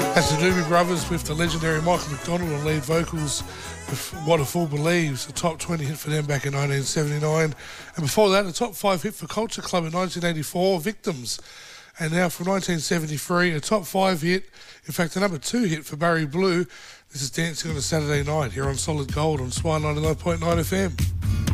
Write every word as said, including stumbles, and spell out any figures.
That's the Doobie Brothers with the legendary Michael McDonald on lead vocals with What a Fool Believes, a top twenty hit for them back in nineteen seventy-nine. And before that, a top five hit for Culture Club in nineteen eighty-four, Victims. And now from nineteen seventy-three, a top five hit, in fact a number two hit for Barry Blue. This is Dancing on a Saturday Night here on Solid Gold on Swine ninety-nine point nine F M.